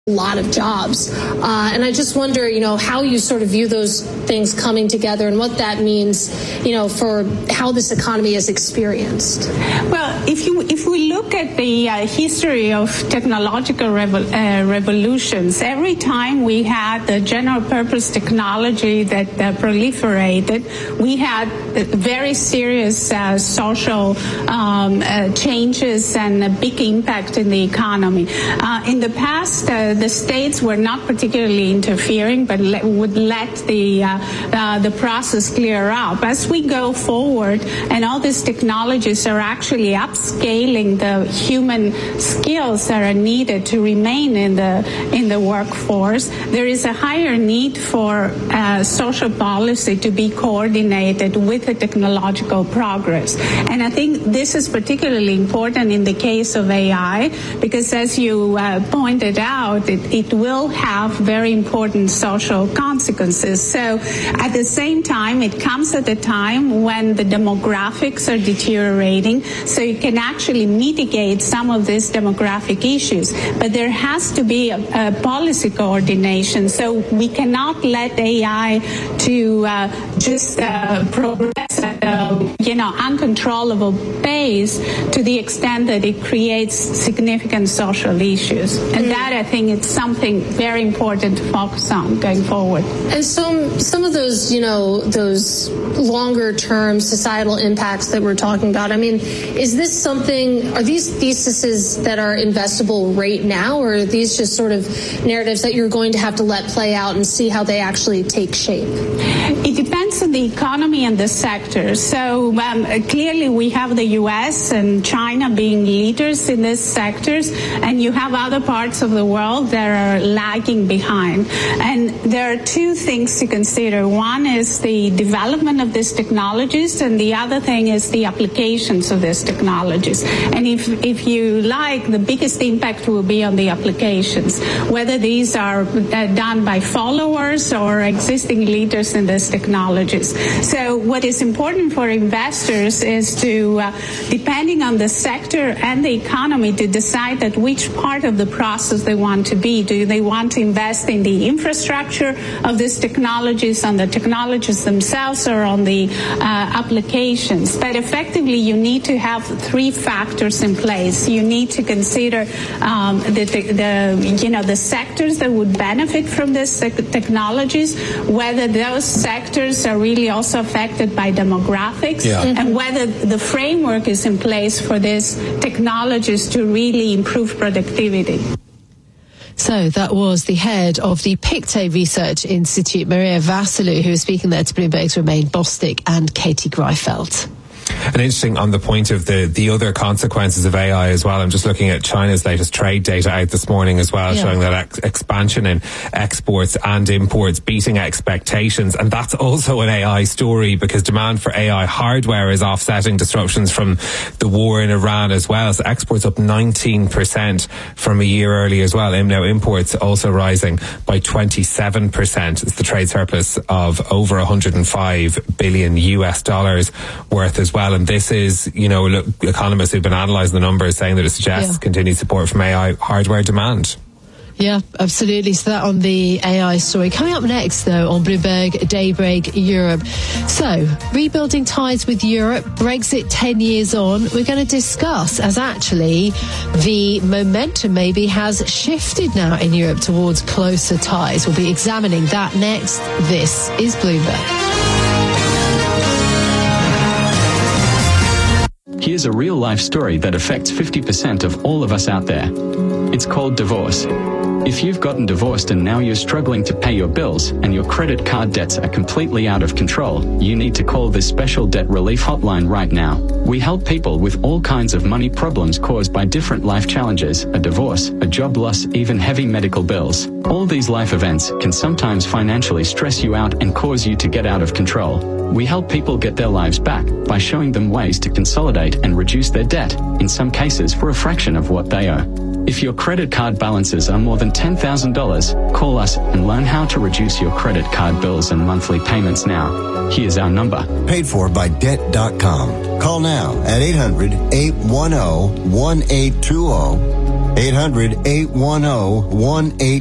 a lot of jobs. And I just wonder, how you sort of view those things coming together and what that means, for how this economy is experienced. Well, if we look at the history of technological revolutions, every time we had the general purpose technology that proliferated, we had very serious social changes and a big impact in the economy. In the past, the states were not particularly interfering, but would let the process clear up. As we go forward, and all these technologies are actually upscaling the human skills that are needed to remain in the workforce, there is a higher need for social policy to be coordinated with the technological progress. And I think this is particularly important in the case of AI, because as you pointed out, it will have very important social consequences. So at the same time, it comes at a time when the demographics are deteriorating, so you can actually mitigate some of these demographic issues. But there has to be a policy coordination, so we cannot let AI to just progress at uncontrollable pace to the extent that it creates significant social issues. And that, I think, it's something very important to focus on going forward. And some of those, those longer-term societal impacts that we're talking about, is this something, are these theses that are investable right now, or are these just sort of narratives that you're going to have to let play out and see how they actually take shape? It depends on the economy and the sector. So clearly we have the U.S. and China being leaders in these sectors, and you have other parts of the world that are lagging behind. And there are two things to consider. One is the development of these technologies, and the other thing is the applications of these technologies. And if you like, the biggest impact will be on the applications, whether these are done by followers or existing leaders in these technologies. So what is important for investors is to, depending on the sector and the economy, to decide that which part of the process they want to be. Do they want to invest in the infrastructure of these technologies, on the technologies themselves, or on the applications? But effectively, you need to have three factors in place. You need to consider the sectors that would benefit from these technologies, whether those sectors are really also affected by demographics, and whether the framework is in place for these technologies to really improve productivity. So that was the head of the Pictet Research Institute, Maria Vasilou, who was speaking there to Bloomberg's Romain Bostick and Katie Greifeld. And interesting on the point of the other consequences of AI as well. I'm just looking at China's latest trade data out this morning as well, showing that expansion in exports and imports beating expectations. And that's also an AI story, because demand for AI hardware is offsetting disruptions from the war in Iran as well. So exports up 19% from a year earlier as well. Now imports also rising by 27%. It's the trade surplus of over $105 billion worth as well. And this is, economists who've been analysing the numbers saying that it suggests continued support from AI hardware demand. Yeah, absolutely. So that on the AI story. Coming up next, though, on Bloomberg Daybreak Europe. So, rebuilding ties with Europe, Brexit 10 years on. We're going to discuss as actually the momentum maybe has shifted now in Europe towards closer ties. We'll be examining that next. This is Bloomberg. Here's a real-life story that affects 50% of all of us out there. It's called divorce. If you've gotten divorced and now you're struggling to pay your bills and your credit card debts are completely out of control, you need to call this special debt relief hotline right now. We help people with all kinds of money problems caused by different life challenges, a divorce, a job loss, even heavy medical bills. All these life events can sometimes financially stress you out and cause you to get out of control. We help people get their lives back by showing them ways to consolidate and reduce their debt, in some cases for a fraction of what they owe. If your credit card balances are more than $10,000, call us and learn how to reduce your credit card bills and monthly payments now. Here's our number. Paid for by Debt.com. Call now at 800-810-1820 800-810-18